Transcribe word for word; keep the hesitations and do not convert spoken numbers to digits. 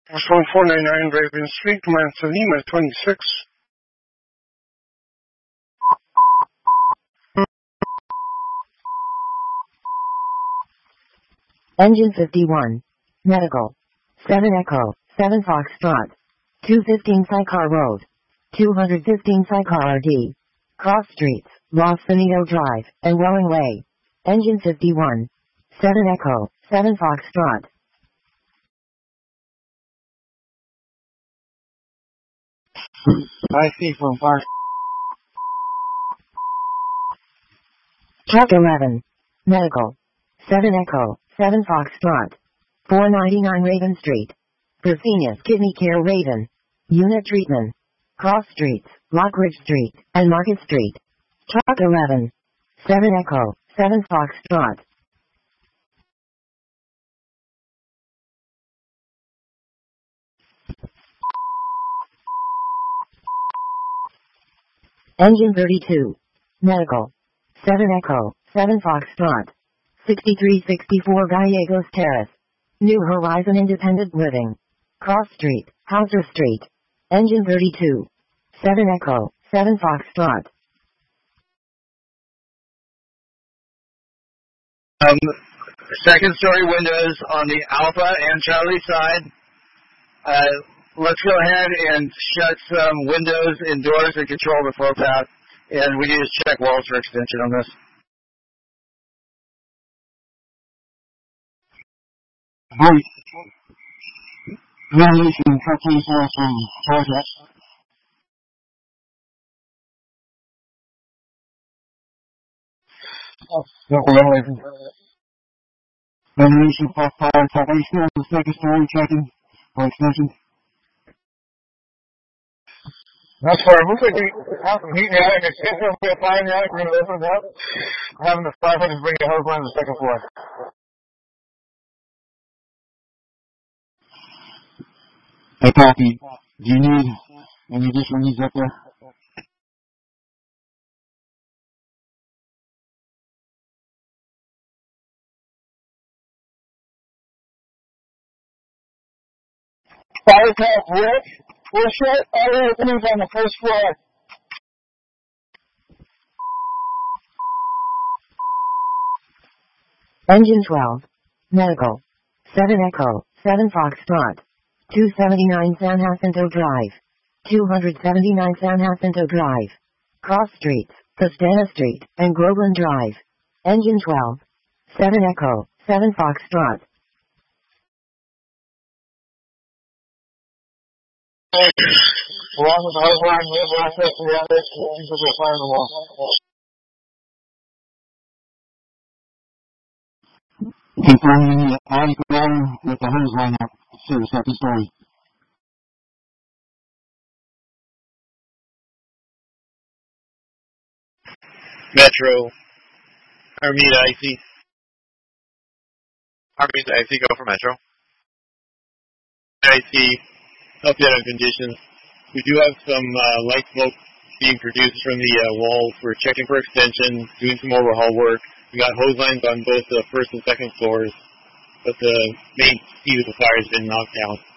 House one four nine nine Raven Street, Mansa Lima twenty-six. Engine fifty-one. Medical. seven Echo, seven Foxtrot. two fifteen Sycar Road. two fifteen Sycar R D. Cross Streets, Los Finitos Drive, and Welling Way. Engine fifty-one. seven Echo, seven Foxtrot. I see from far. Truck eleven. Medical. seven Echo, seven Foxtrot. four ninety-nine Raven Street. Fresenius Kidney Care Raven. Unit Treatment. Cross Streets, Lockridge Street, and Market Street. Truck eleven. seven Echo, seven Foxtrot. Engine thirty-two. Medical. seven Echo, seven Foxtrot. sixty-three sixty-four Gallegos Terrace. New Horizon Independent Living. Cross Street, Hauser Street. Engine thirty-two. seven Echo, seven Foxtrot. Um, second story windows on the Alpha and Charlie side. Uh, let's go ahead and shut some windows and doors and control the flow path. And we need to check walls for extension on this. Voice. Revolution fourteen forty-three. Target. Revolution. Revolution four five. Target. On the second story checking for extension. That's fine. Looks like we have some heat in the attic. It's going to be a fire in the attic. We're going to open it up. We're having the firefighters bring a hose line to the second floor. I copy. Do you need any additional needs up there? Fire path, Rick. We'll shut all the openings on the first floor. Engine twelve. Medical. seven Echo, seven Foxtrot. two seventy-nine San Jacinto Drive. two seventy-nine San Jacinto Drive. Cross Streets, Castana Street, and Groveland Drive. Engine twelve. seven Echo, seven Foxtrot. Along with the hose line, we have access to the attic because we're fire in the wall. Confirming the attic water with the hose line up to the second story. Metro. Armida I C. Armida I C, go for Metro. I C. Update on conditions. We do have some uh, light smoke being produced from the uh, walls. We're checking for extension, doing some overhaul work. We got hose lines on both the first and second floors, but the main seat of the fire has been knocked down.